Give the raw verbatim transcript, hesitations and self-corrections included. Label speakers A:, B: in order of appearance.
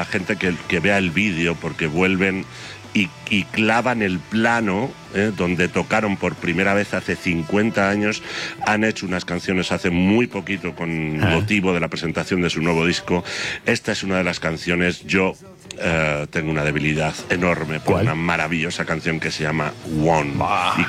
A: la gente que, que vea el vídeo, porque vuelven y, y clavan el plano eh, donde tocaron por primera vez hace cincuenta años. Han hecho unas canciones hace muy poquito con
B: Ah.
A: motivo de la presentación de su nuevo disco. Esta es una de las canciones. Yo uh, tengo una debilidad enorme por
B: ¿Cuál?
A: una maravillosa canción que se llama One.
B: Bah.
A: Y